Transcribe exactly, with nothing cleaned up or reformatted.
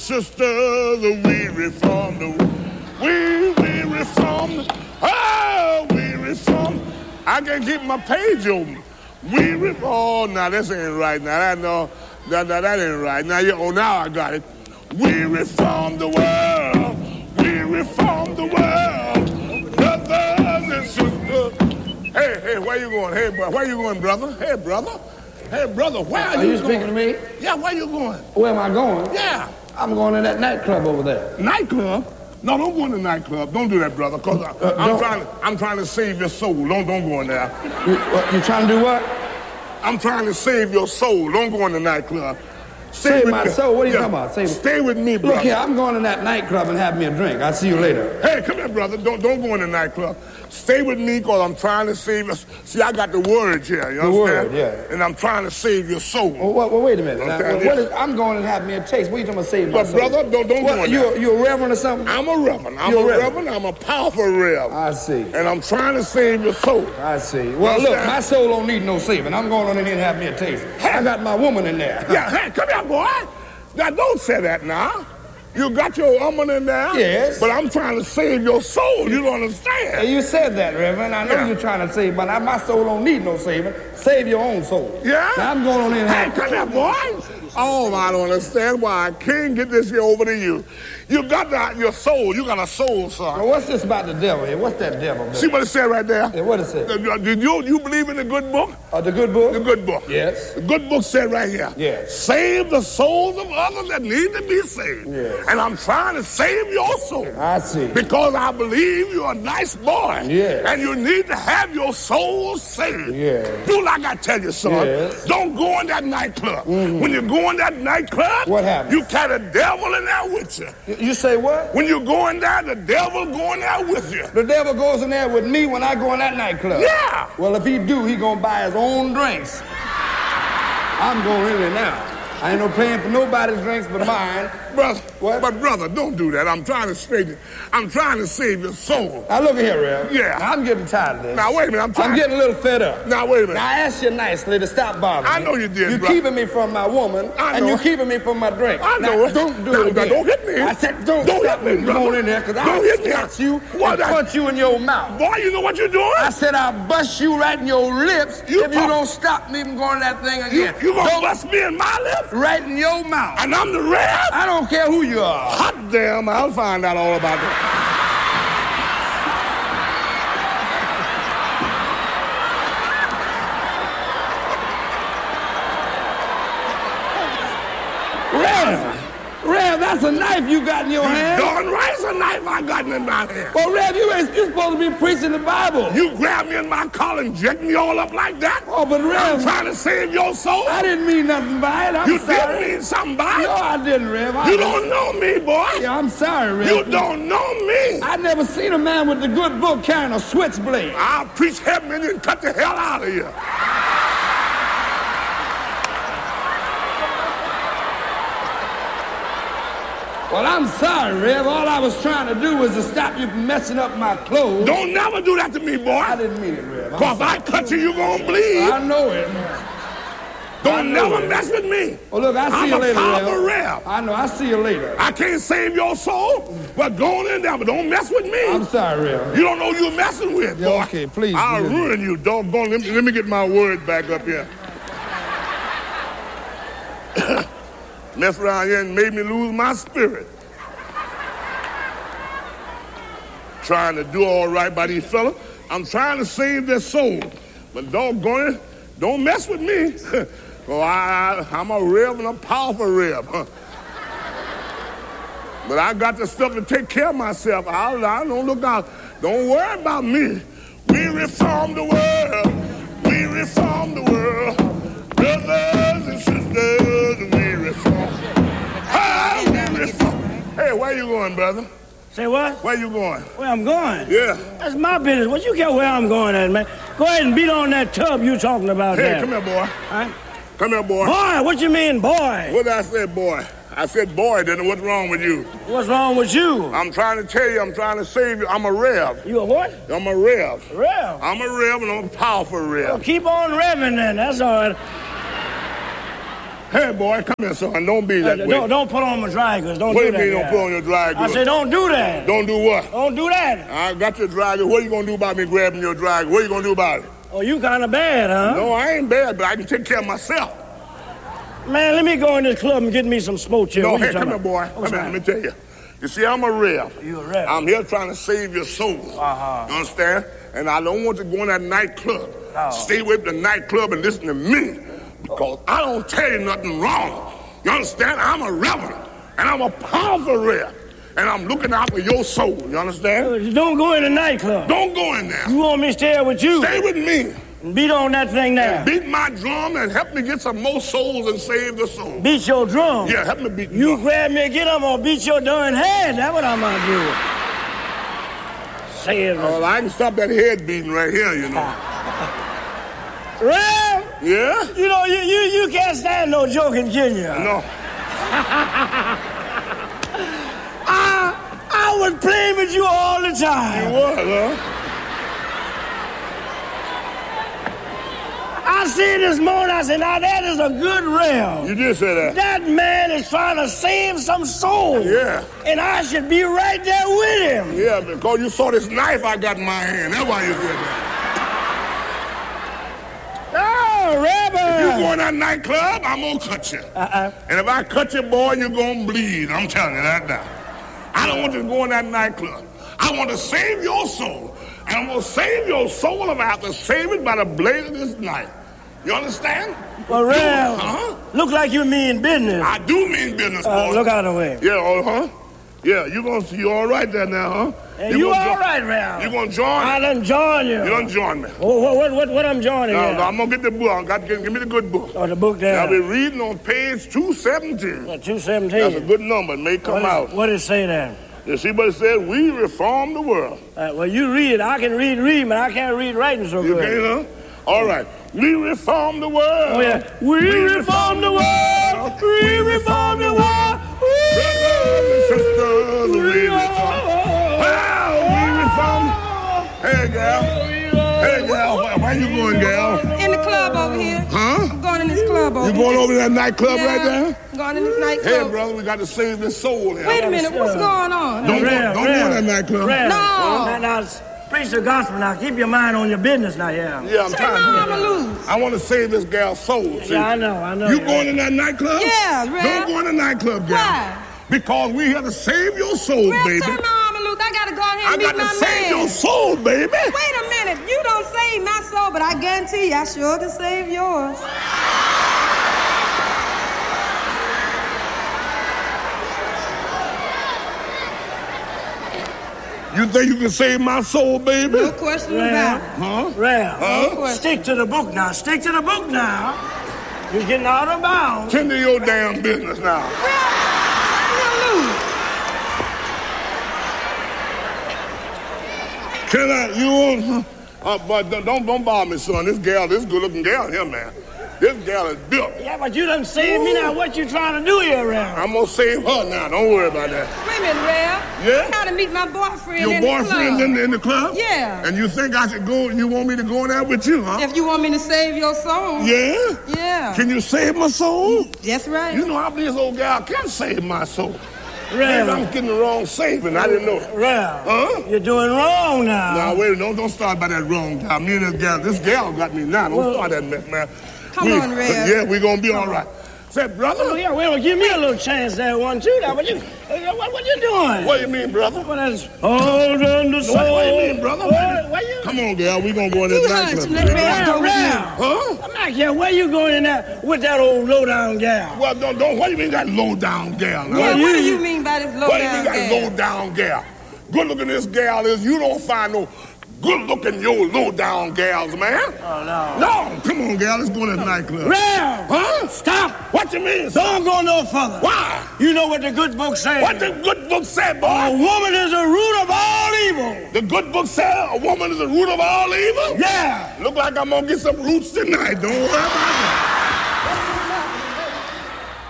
sisters, we reformed. We, we reformed. Oh, we reformed. I can't keep my page open. We reformed. Oh, now this ain't right. Now that no, that, that, that ain't right. Now you, oh, now I got it. We reformed the world. We reformed the world. Brothers and sisters. Hey, hey, where you going? Hey, boy, where you going, brother? Hey, brother. Hey, brother, where are, are you, you going? speaking to me? Yeah, where you going? Where am I going? Yeah. I'm going to that nightclub over there. Nightclub? No, don't go in the nightclub. Don't do that, brother, because uh, I'm trying to I'm trying to save your soul. Don't don't go in there. You, what, you trying to do what? I'm trying to save your soul. Don't go in the nightclub. Stay Save my me. soul? What are you yeah. talking about? Save Stay with me, brother. Look here, I'm going to that nightclub and have me a drink. I'll see you later. Hey, come here, brother. Don't don't go in the nightclub. Stay with me because I'm trying to save us. See, I got the words here, you the understand? Word, yeah. And I'm trying to save your soul. Well, well, well wait a minute. Now, Okay, well, what is, I'm going to have me a taste. What are you talking about saving my But, soul? brother, don't, don't what, go in you, there. you a reverend or something? I'm a reverend. I'm You're a a reverend. I'm a powerful reverend. I see. And I'm trying to save your soul. I see. Well, You look, understand? my soul don't need no saving. I'm going on in here and have me a taste. Hey. I got my woman in there. Yeah, hey, come here, boy. Now, don't say that now. You got your woman in there. Yes. But I'm trying to save your soul. You don't Hey, understand. you said that, Reverend. I know Yeah. you're trying to save, but I, my soul don't need no saving. Save your own soul. Yeah? Now, I'm going on in and Hey, have come here, boy. Oh, I don't understand why I can't get this here over to you. You got that, your soul. You got a soul, son. Now, what's this about the devil here? What's that devil doing? See what it said right there? Yeah, what it say? Did you, you believe in the good book? Uh, the good book? The good book. Yes. The good book said right here. Yes. Save the souls of others that need to be saved. Yes. And I'm trying to save your soul. I see. Because I believe you're a nice boy. Yes. And you need to have your soul saved. Yes. Do like I tell you, son. Yes. Don't go in that nightclub. Mm-hmm. When you go in that nightclub, What happens? you carry the devil in there with you. You- You say what? When you go in there, the devil go in there with you. The devil goes in there with me when I go in that nightclub. Yeah. Well, if he do, he gonna buy his own drinks. I'm going in there now. I ain't no paying for nobody's drinks but mine. Brother, What? but brother, don't do that. I'm trying to save I'm trying to save your soul. Now look at here, Rev. Yeah. Now, I'm getting tired of this. Now wait a minute, I'm trying. I'm getting a little fed up. Now wait a minute. Now I asked you nicely to stop bothering I me. know you did, You're brother. keeping me from my woman, I and know you're it. keeping me from my drink. I know now, it. Don't do Now, it now, again. don't hit me. I said don't, Don't stop hit me, me brother. going in there because Don't I'll hit me. snatch you What? and punch you in your mouth. Boy, you know what you're doing? I said I'll bust you right in your lips You if you talk- don't stop me from going to that thing you again. you gonna Don't- bust me in my lips? right in your mouth. And I'm the red? I don't care who you are. Hot damn, I'll find out all about that. Rev, Rev, that's a knife you got in your hand. Darn right, it's a knife I got in my hand. Well, Rev, you ain't you supposed to be preaching the Bible. You grab me in my collar and jack me all up like that? Oh, but I'm Rev, trying to save your soul? I didn't mean nothing by it. I'm You sorry. did mean something by it? No, I didn't, Rev. I You don't know me, boy. Yeah, I'm sorry, Rev. You don't know me. I never seen a man with the good book carrying a switchblade. I'll preach heaven and cut the hell out of you. Well, I'm sorry, Rev. All I was trying to do was to stop you from messing up my clothes. Don't never do that to me, I boy. didn't mean it, Rev. I'm Cause if I cut you, you gonna bleed. I know it. Don't I know never it. mess with me. Well, look, I see I'm you a later, powerful Rev. Rev. I know. I see you later. I can't save your soul, but go on in there, but don't mess with me. I'm sorry, Rev. You don't know who you're messing with, Yeah, boy. okay, please, I'll please. ruin you, doggone. Let me, let me get my words back up here. Mess around here and made me lose my spirit. Trying to do all right by these fellas. I'm trying to save their soul. But doggone it, don't mess with me. Well, I, I'm a rev and a powerful rev. Huh? But I got the stuff to take care of myself. I, I don't look out. Don't worry about me. We reform the world. We reform the world. Brothers and sisters, we reform. Ah, we reform. Hey, where you going, brother? Say what? Where you going? Where I'm going? Yeah. That's my business. What you care where I'm going at, man? Go ahead and beat on that tub you talking about Hey, there. come here, boy. Huh? Come here, boy. Boy, what you mean, boy? What did I say, boy? I said, boy, then what's wrong with you? What's wrong with you? I'm trying to tell you, I'm trying to save you. I'm a rev. You a what? I'm a rev. Rev. I'm a rev and I'm a powerful Well, rev. keep on revving then. That's all right. Hey, boy, come here, son. Don't be that Uh, way. don't, don't put on my dry goods. Don't What do do you that. mean don't yeah. put on your dry I goods? said, don't do that. Don't do what? Don't do that. I got your dry goods. What are you going to do about me grabbing your dry goods? What are you going to do about it? Oh, you kind of bad, huh? No, I ain't bad, but I can take care of myself. Man, let me go in this club and get me some smoke chill. No, What you hey, come talking here, boy. about? Come What's here, let that? me tell you. You see, I'm a rev. You a rev. I'm here trying to save your soul. Uh-huh. You understand? And I don't want you to go in that nightclub. No. Stay away from the nightclub and listen to me. Because I don't tell you nothing wrong. You understand? I'm a reverend. And I'm a powerful rev. And I'm looking out for your soul. You understand? Uh, Don't go in the nightclub. Don't go in there. You want me to stay with you? Stay with me. And beat on that thing there. Beat my drum and help me get some more souls and save the soul. Beat your drum. Yeah, help me beat the You drum. grab me again, I'm gonna beat your darn head. That's what I'm gonna do. Say it. Well, I can stop that head beating right here, you know. Rev, Yeah? you know, you, you, you can't stand no joking, can you? No. I, I was playing with you all the time. What, huh? I said this morning, I said, now that is a good rail. You did say that. That man is trying to save some soul. Yeah. And I should be right there with him. Yeah, because you saw this knife I got in my hand. That's why you said that. Oh, Reverend. You go in that nightclub, I'm going to cut you. Uh-uh. And if I cut you, boy, you're going to bleed. I'm telling you that now. I don't want you to go in that nightclub. I want to save your soul. And I'm going to save your soul if I have to save it by the blade of this knife. You understand? Well, Rev, Huh? look like you mean business. I do mean business, boy. Uh, look out of the way. Yeah, uh-huh. Yeah, you gonna you all right there now, huh? And you gonna all jo- right, Rev? You gonna join? I done join you. You done join me. Oh, what, what, what, what I'm joining No, here? no, I'm gonna get the book. I got to give, give me the good book. Oh, the book there. I'll be reading on page two seventeen. Uh, two seventeen. That's a good number. It may come What, out. is, what does it say there? You see what it says? We reform the world. Uh, well, you read it. I can read reading, but I can't read writing so You good. can't, huh? All right. We reform the world. Oh, yeah. We, reform the world. We reform the world. Brothers and sisters, we reform. Well, we reform. Hey, gal. Hey, gal. Where, where you going, gal? In the club over here. Huh? I'm going in this club over You here. going over to that nightclub Yeah, right there? I'm going in this Hey, nightclub. brother, we got to save this soul here. Wait a minute, what's going on? Don't, go, Rev, don't go Rev, in that nightclub. Rev. No. Now, now, preach the gospel now. Keep your mind on your business now, yeah. Yeah, I'm Say trying no, to I'ma lose. I want to save this gal's soul. See? Yeah, I know, I know. You yeah. going in that nightclub? Yeah, Rev. Don't go in the nightclub, gal. Why? Because we here to save your soul, Rev, baby. turn my arm and loose. I gotta go ahead I and got meet to my save man. your soul, baby. Wait a minute, you don't save my soul, but I guarantee you I sure can save yours. You think you can save my soul, baby? No question about it. Huh? Rev, Huh? stick to the book now. Stick to the book now. You're getting out of bounds. Tend to your damn business now. Rev, I'm gonna lose. Can I? You want? Uh, but don't don't bother me, son. This gal, this good-looking gal here, man. This gal is built. Yeah, but you done saved me now. What you trying to do here, Rev? I'm gonna save her now. Don't worry about that. Wait a minute, Rev. Yeah? I gotta meet my boyfriend Your in boyfriend's the in club. the, in the club? Yeah. And you think I should go? You want me to go in there with you, huh? If you want me to save your soul. Yeah. Yeah. Can you save my soul? That's right. You know, I believe this old gal can save my soul. Maybe I'm Rev, getting the wrong saving. I didn't know. Rev, Huh? you're doing wrong now. Now wait, don't don't start by that wrong gal. Me and this gal, this gal got me now. Don't Well- start that mess, man. Come We- on, Rev. Yeah, we gonna be all right. Say, brother. Oh, yeah, well, give me a little chance there, one, too. Now, what you, what, what you doing? What you mean, brother? What is? Hold on the soul. What, what you mean, brother? What, what you? Come on, gal. We gonna go in You this hush, nightclub. let Rev go with me. Huh? I'm not here. Where you going in there with that old low-down gal? Well, don't, don't. What do you mean that low down gal? Now? Yeah, you- what do you mean by this low What do you mean down that gal? low down gal? Good looking this gal is. You don't find no good looking your low down gals, man. Oh, no. No, come on, gal. Let's go to this nightclub. Rev! Huh? Stop! What you mean? son? Don't go no further. Why? You know what the good book says. What the good book said, A boy? woman is the root of all evil. The good book said a woman is the root of all evil. Yeah. Look like I'm gonna get some roots tonight. Don't worry about